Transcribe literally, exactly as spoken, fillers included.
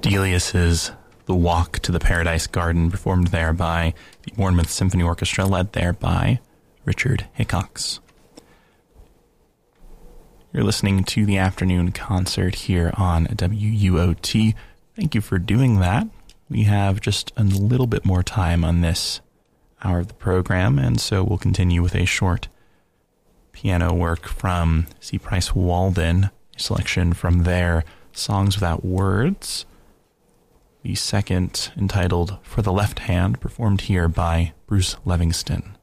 Delius's The Walk to the Paradise Garden, performed there by the Bournemouth Symphony Orchestra, led there by Richard Hickox. You're listening to the afternoon concert here on W U O T. Thank you for doing that. We have just a little bit more time on this hour of the program, and so we'll continue with a short piano work from C. Price Walden, a selection from their Songs Without Words. The second, entitled For the Left Hand, performed here by Bruce Levingston.